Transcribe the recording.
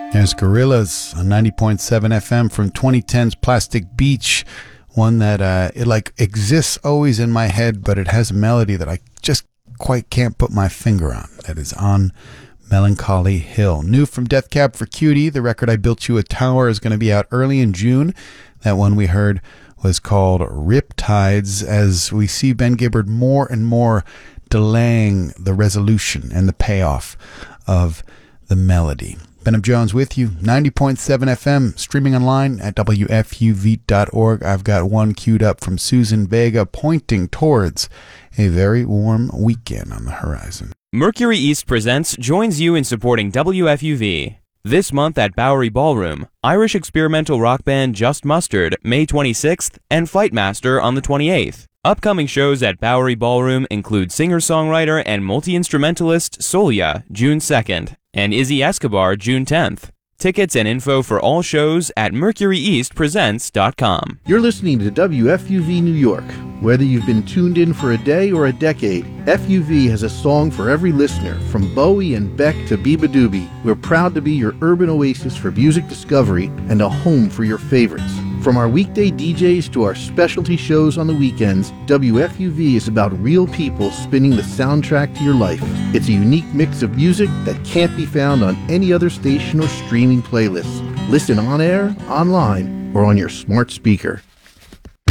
There's Gorillaz on 90.7 FM from 2010's Plastic Beach. One that it like exists always in my head, but it has a melody that I just quite can't put my finger on. That is On Melancholy Hill. New from Death Cab for Cutie, the record I Built You a Tower is going to be out early in June. That one we heard was called Riptides, as we see Ben Gibbard more and more delaying the resolution and the payoff of the melody. Benham Jones with you, 90.7 FM, streaming online at WFUV.org. I've got one queued up from Susan Vega pointing towards a very warm weekend on the horizon. Mercury East Presents joins you in supporting WFUV. This month at Bowery Ballroom, Irish experimental rock band Just Mustard, May 26th, and Flightmaster on the 28th. Upcoming shows at Bowery Ballroom include singer-songwriter and multi-instrumentalist Solia, June 2nd, and Izzy Escobar, June 10th. Tickets and info for all shows at mercuryeastpresents.com. You're listening to WFUV New York. Whether you've been tuned in for a day or a decade, FUV has a song for every listener, from Bowie and Beck to Biba Doobie. We're proud to be your urban oasis for music discovery and a home for your favorites. From our weekday DJs to our specialty shows on the weekends, WFUV is about real people spinning the soundtrack to your life. It's a unique mix of music that can't be found on any other station or streaming playlist. Listen on air, online, or on your smart speaker.